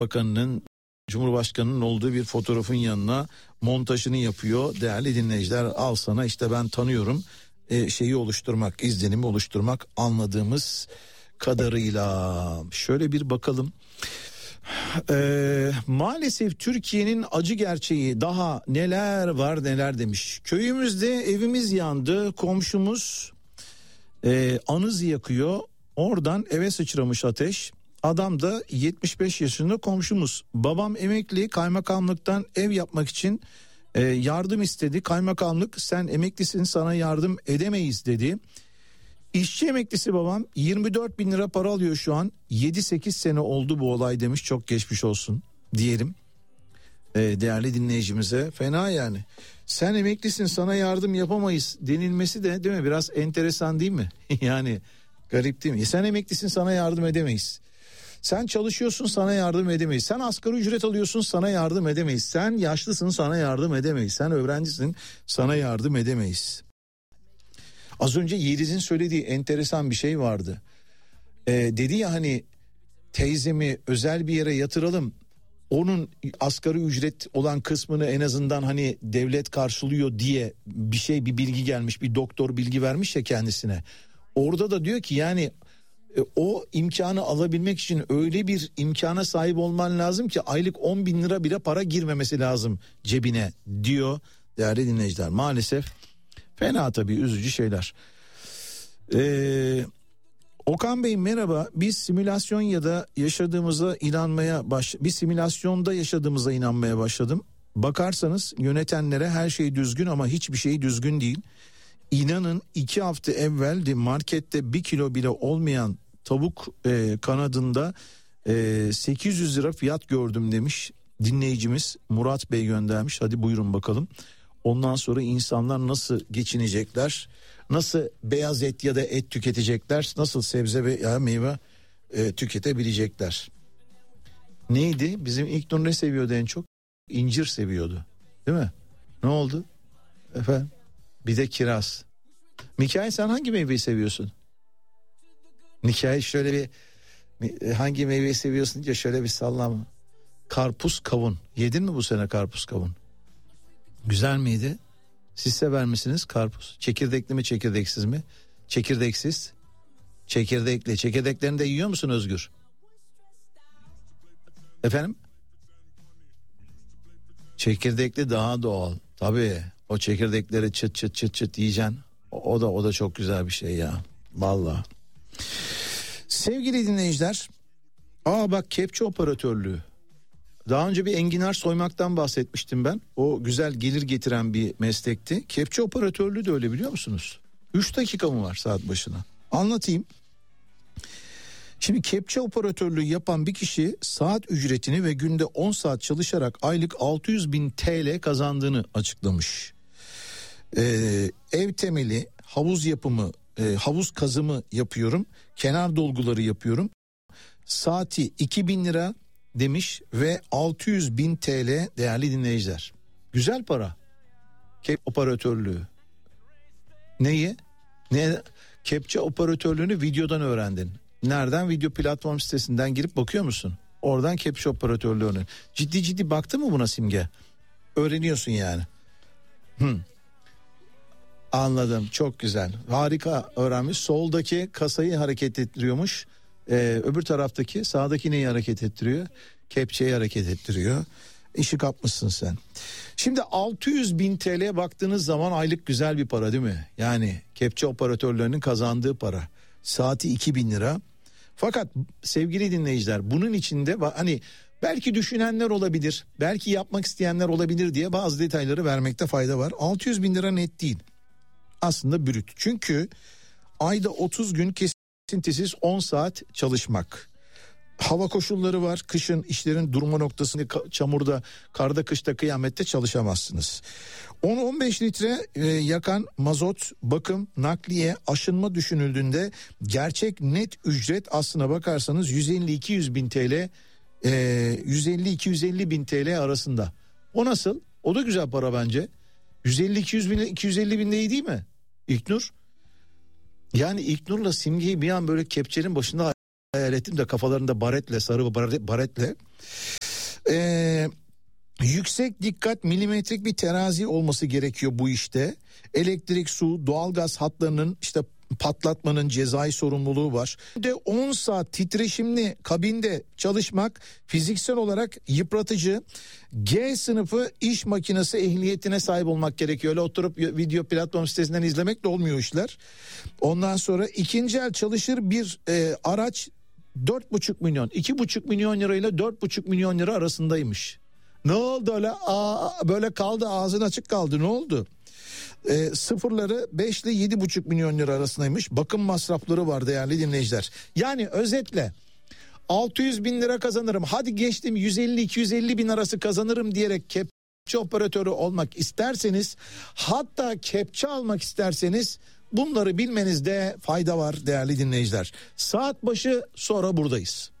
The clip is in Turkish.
Bakanının, Cumhurbaşkanının olduğu bir fotoğrafın yanına montajını yapıyor. Değerli dinleyiciler, al sana işte ben tanıyorum şeyi oluşturmak, izlenimi oluşturmak anladığımız kadarıyla. Şöyle bir bakalım. Maalesef Türkiye'nin acı gerçeği, daha neler var neler demiş. Köyümüzde evimiz yandı, komşumuz anız yakıyor, oradan eve sıçramış ateş. Adam da 75 yaşında komşumuz. Babam emekli, kaymakamlıktan ev yapmak için yardım istedi. Kaymakamlık sen emeklisin, sana yardım edemeyiz dedi. İşçi emeklisi babam, 24 bin lira para alıyor şu an. 7-8 sene oldu bu olay demiş. Çok geçmiş olsun diyelim değerli dinleyicimize. Fena yani. Sen emeklisin, sana yardım yapamayız denilmesi de değil mi? Biraz enteresan değil mi? Yani garip değil mi? Sen emeklisin, sana yardım edemeyiz. Sen çalışıyorsun, sana yardım edemeyiz. Sen asgari ücret alıyorsun, sana yardım edemeyiz. Sen yaşlısın, sana yardım edemeyiz. Sen öğrencisin, sana yardım edemeyiz. Az önce Yeliz'in söylediği enteresan bir şey vardı. Dedi ya hani teyzemi özel bir yere yatıralım. Onun asgari ücret olan kısmını en azından hani devlet karşılıyor diye bir bilgi gelmiş. Bir doktor bilgi vermiş ya kendisine. Orada da diyor ki yani o imkanı alabilmek için öyle bir imkana sahip olman lazım ki aylık 10 bin lira bile para girmemesi lazım cebine diyor değerli dinleyiciler. Maalesef fena tabii, üzücü şeyler. Okan Bey merhaba, biz simülasyonda yaşadığımıza inanmaya başladım. Bakarsanız yönetenlere her şey düzgün ama hiçbir şey düzgün değil. İnanın 2 hafta evveldi markette 1 kilo bile olmayan tavuk kanadında 800 lira fiyat gördüm demiş dinleyicimiz Murat Bey, göndermiş. Hadi buyurun bakalım. Ondan sonra insanlar nasıl geçinecekler? Nasıl beyaz et ya da et tüketecekler? Nasıl sebze ve meyve tüketebilecekler? Neydi? Bizim İlknur ne seviyordu en çok? İncir seviyordu. Değil mi? Ne oldu? Efendim? Bir de kiraz. Mikail, sen hangi meyveyi seviyorsun? Mikail şöyle bir hangi meyveyi seviyorsun diye şöyle bir sallama. Karpuz kavun. Yedin mi bu sene karpuz kavun? Güzel miydi? Siz sever misiniz karpuz? Çekirdekli mi, çekirdeksiz mi? Çekirdeksiz. Çekirdekli. Çekirdeklerini de yiyor musun Özgür? Efendim? Çekirdekli daha doğal. Tabii o çekirdekleri çıt çıt çıt çıt yiyeceksin. O da çok güzel bir şey ya. Vallahi. Sevgili dinleyiciler. Bak, kepçe operatörlüğü. Daha önce bir enginar soymaktan bahsetmiştim ben. O güzel gelir getiren bir meslekti. Kepçe operatörlüğü de öyle, biliyor musunuz? 3 dakika mı var saat başına? Anlatayım. Şimdi kepçe operatörlüğü yapan bir kişi saat ücretini ve günde 10 saat çalışarak aylık 600 bin TL kazandığını açıklamış. Ev temeli, havuz yapımı, havuz kazımı yapıyorum. Kenar dolguları yapıyorum. Saati 2000 lira demiş ve 600 bin TL değerli dinleyiciler. Güzel para. Kepçe operatörlüğü. Neyi? Kepçe operatörlüğünü videodan öğrendin. Nereden? Video platform sitesinden girip bakıyor musun? Oradan kepçe operatörlüğünü. Ciddi baktın mı buna Simge? Öğreniyorsun yani. Anladım, çok güzel. Harika öğrenmiş. Soldaki kasayı hareket ettiriyormuş. Öbür taraftaki, sağdaki neyi hareket ettiriyor? Kepçeyi hareket ettiriyor. İşi kapmışsın sen. Şimdi 600 bin TL baktığınız zaman aylık güzel bir para değil mi? Yani kepçe operatörlerinin kazandığı para. Saati 2000 lira. Fakat sevgili dinleyiciler, bunun içinde hani belki düşünenler olabilir, belki yapmak isteyenler olabilir diye bazı detayları vermekte fayda var. 600 bin lira net değil. Aslında brüt. Çünkü ayda 30 gün kesintisiz 10 saat çalışmak. Hava koşulları var. Kışın işlerin durma noktasını çamurda, karda, kışta, kıyamette çalışamazsınız. 10-15 litre yakan mazot, bakım, nakliye, aşınma düşünüldüğünde gerçek net ücret aslına bakarsanız 150-200 bin TL, 150-250 bin TL arasında. O nasıl? O da güzel para bence. 150-200 bin, 250 bin de iyi değil mi İlknur? Yani İlknur'la Simge'yi bir an böyle kepçenin başında ettim de kafalarında baretle, sarı baretle. Yüksek dikkat, milimetrik bir terazi olması gerekiyor bu işte. Elektrik, su, doğalgaz hatlarının işte patlatmanın cezai sorumluluğu var. De 10 saat titreşimli kabinde çalışmak fiziksel olarak yıpratıcı. G sınıfı iş makinesi ehliyetine sahip olmak gerekiyor. Öyle oturup video platform sitesinden izlemekle olmuyor işler. Ondan sonra ikinci el çalışır bir araç 4,5 milyon, 2,5 milyon lirayla 4,5 milyon lira arasındaymış. Ne oldu öyle? Böyle kaldı, ağzın açık kaldı, ne oldu? Sıfırları 5 ile 7,5 milyon lira arasındaymış. Bakım masrafları var değerli dinleyiciler. Yani özetle 600 bin lira kazanırım, hadi geçtim 150-250 bin arası kazanırım diyerek kepçe operatörü olmak isterseniz, hatta kepçe almak isterseniz bunları bilmenizde fayda var değerli dinleyiciler. Saat başı sonra buradayız.